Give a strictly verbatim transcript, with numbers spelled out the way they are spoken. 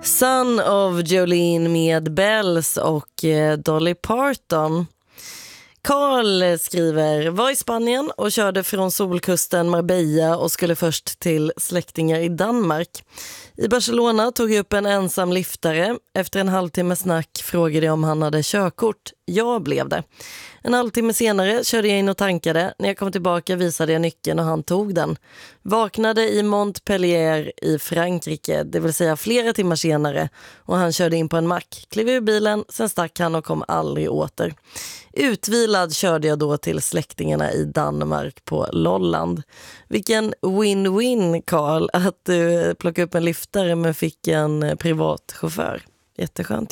Son of Jolene med Bells och eh, Dolly Parton. Carl skriver, var i Spanien och körde från solkusten Marbella och skulle först till släktingar i Danmark. I Barcelona tog jag upp en ensam liftare. Efter en halvtimme snack frågade jag om han hade körkort. Ja, blev det. En halvtimme senare körde jag in och tankade. När jag kom tillbaka visade jag nyckeln och han tog den. Vaknade i Montpellier i Frankrike, det vill säga flera timmar senare. Och han körde in på en mack. Klev ur bilen, sen stack han och kom aldrig åter. Utvilad körde jag då till släktingarna i Danmark på Lolland. Vilken win-win, Carl, att du plockade upp en liftare men fick en privat chaufför. Jätteskönt.